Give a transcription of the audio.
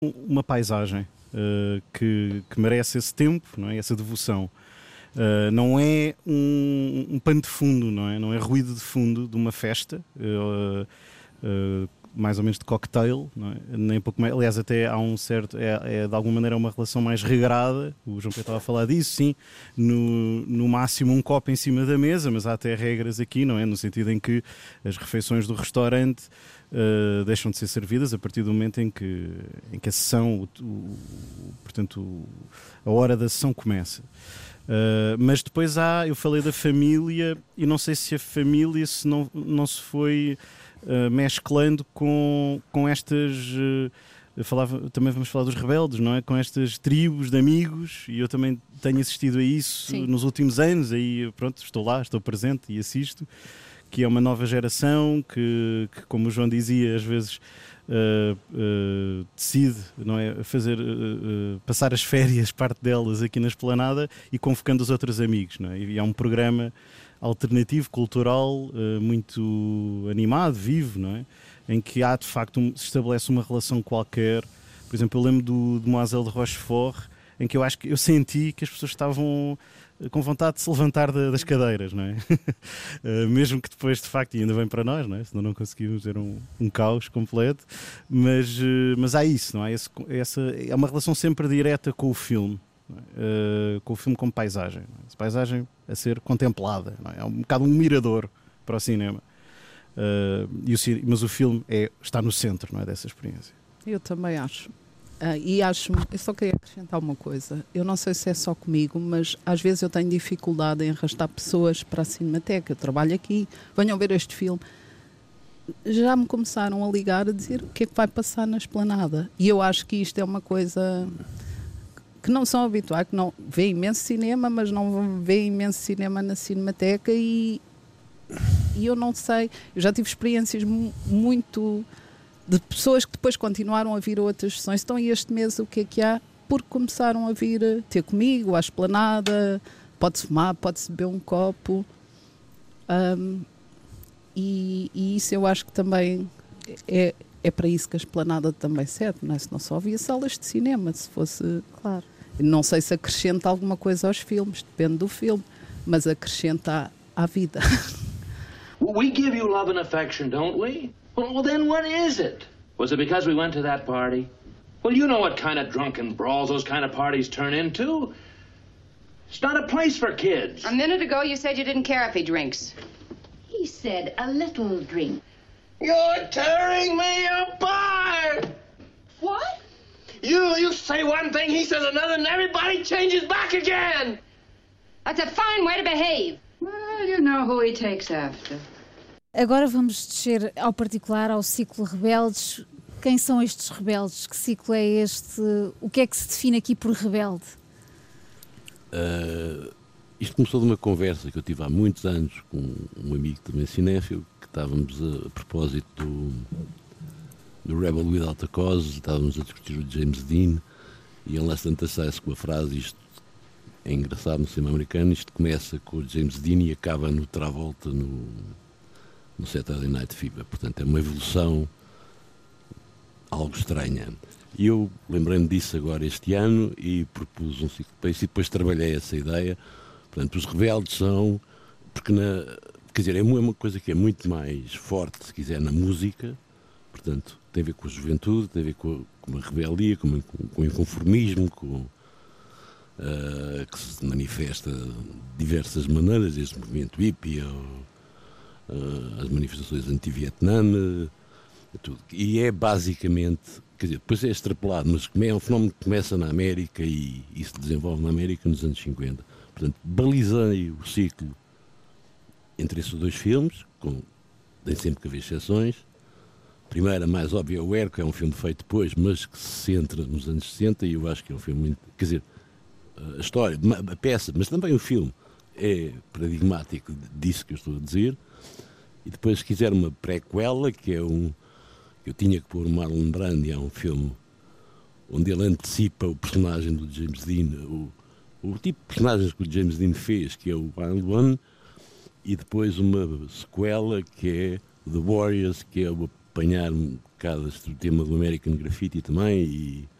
uma paisagem que merece esse tempo, não é? Essa devoção. Não é um pano de fundo, não é? Não é ruído de fundo de uma festa, mais ou menos de cocktail, não é? Nem pouco mais, aliás, até há um certo, de alguma maneira uma relação mais regrada. O João Pedro estava a falar disso, sim, no máximo um copo em cima da mesa, mas há até regras aqui, não é? No sentido em que as refeições do restaurante deixam de ser servidas a partir do momento em que a sessão, portanto, a hora da sessão começa. Mas depois eu falei da família, e não sei se a família se não se foi mesclando com estas. Também vamos falar dos rebeldes, não é? Com estas tribos de amigos, e eu também tenho assistido a isso. Sim. Nos últimos anos. Aí, pronto, estou lá, estou presente e assisto. Que é uma nova geração que, como o João dizia, às vezes decide, não é, passar as férias, parte delas, aqui na Esplanada, e convocando os outros amigos, não é? E é um programa alternativo, cultural, muito animado, vivo, não é? Em que há, de facto, se estabelece uma relação qualquer. Por exemplo, eu lembro do Demoiselle de Rochefort, em que eu senti que as pessoas estavam com vontade de se levantar das cadeiras, não é? Mesmo que depois, de facto, e ainda bem para nós, não é? Senão não conseguimos, era um caos completo, mas há isso, não é? É uma relação sempre direta com o filme, com o filme como paisagem, não é? Essa paisagem a ser contemplada, não é? É um bocado um mirador para o cinema, mas o filme está no centro, não é, dessa experiência. Eu também acho. Eu só queria acrescentar uma coisa. Eu não sei se é só comigo, mas às vezes eu tenho dificuldade em arrastar pessoas para a Cinemateca. Eu trabalho aqui, venham ver este filme. Já me começaram a ligar a dizer o que é que vai passar na Esplanada. E eu acho que isto é uma coisa que não são habituais, que não vê imenso cinema, mas não vê imenso cinema na Cinemateca, e eu não sei. Eu já tive experiências muito... de pessoas que depois continuaram a vir a outras sessões. Então, este mês o que é que há? Porque começaram a vir ter comigo à Esplanada, pode-se fumar, pode-se beber um copo, e isso eu acho que também é para isso que a Esplanada também serve, não é? Se não só havia salas de cinema, se fosse... Claro. Não sei se acrescenta alguma coisa aos filmes, depende do filme, mas acrescenta à vida. We give you love and affection, don't we? Well, then what is it? Was it because we went to that party? Well, you know what kind of drunken brawls those kind of parties turn into. It's not a place for kids. A minute ago, you said you didn't care if he drinks. He said a little drink. You're tearing me apart! What? You say one thing, he says another, and everybody changes back again! That's a fine way to behave. Well, you know who he takes after. Agora vamos descer ao particular, ao ciclo Rebeldes. Quem são estes rebeldes? Que ciclo é este? O que é que se define aqui por rebelde? Isto começou de uma conversa que eu tive há muitos anos com um amigo também cinéfilo, que estávamos a propósito do Rebel Without a Cause, estávamos a discutir o James Dean, e ele lá tanto sai-se com a frase, isto é engraçado no cinema americano, isto começa com o James Dean e acaba no Travolta no Saturday Night Fever. Portanto, é uma evolução algo estranha. E eu lembrei-me disso agora este ano e propus um ciclo para isso, e depois trabalhei essa ideia. Portanto, os rebeldes são... Quer dizer, é uma coisa que é muito mais forte, se quiser, na música. Portanto, tem a ver com a juventude, tem a ver com a rebeldia, com o inconformismo, que se manifesta de diversas maneiras, desde o movimento hippie as manifestações anti-Vietnã, tudo. E é basicamente, quer dizer, depois é extrapolado, mas é um fenómeno que começa na América e se desenvolve na América nos anos 50. Portanto, balizei o ciclo entre esses dois filmes, tem sempre que haver exceções. Primeiro, a mais óbvia é o Air, que é um filme feito depois, mas que se centra nos anos 60, e eu acho que é um filme muito... Quer dizer, a história, a peça, mas também o filme é paradigmático disso que eu estou a dizer. E depois, se quiser, uma prequela, que é eu tinha que pôr o Marlon Brando, e há um filme onde ele antecipa o personagem do James Dean, o tipo de personagens que o James Dean fez, que é o Wild One, e depois uma sequela que é The Warriors, que é o apanhar marcadas do tema do American Graffiti também,